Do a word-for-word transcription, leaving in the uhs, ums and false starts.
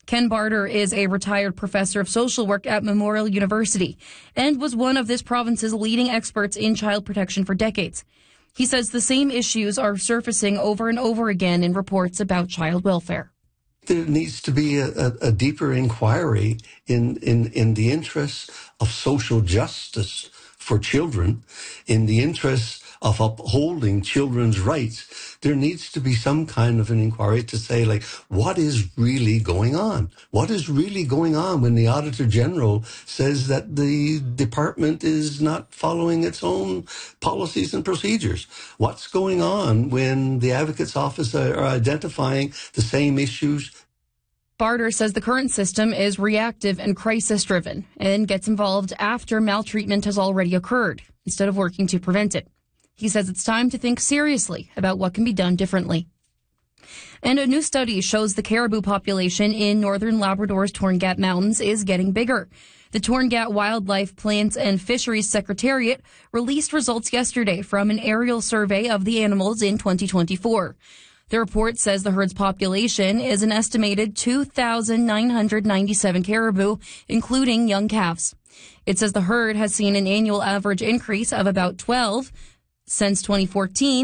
Ken Barter is a retired professor of social work at Memorial University and was one of this province's leading experts in child protection for decades. He says the same issues are surfacing over and over again in reports about child welfare. There needs to be a, a, a deeper inquiry in, in, in the interests of social justice for children, in the interests of upholding children's rights. There needs to be some kind of an inquiry to say, like, what is really going on? What is really going on when the Auditor General says that the department is not following its own policies and procedures? What's going on when the Advocate's Office are identifying the same issues? Barter says the current system is reactive and crisis-driven and gets involved after maltreatment has already occurred, instead of working to prevent it. He says it's time to think seriously about what can be done differently. And a new study shows the caribou population in northern Labrador's Torngat Mountains is getting bigger. The Torngat Wildlife, Plants and Fisheries Secretariat released results yesterday from an aerial survey of the animals in twenty twenty-four. The report says the herd's population is an estimated two thousand nine hundred ninety-seven caribou, including young calves. It says the herd has seen an annual average increase of about twelve since twenty fourteen.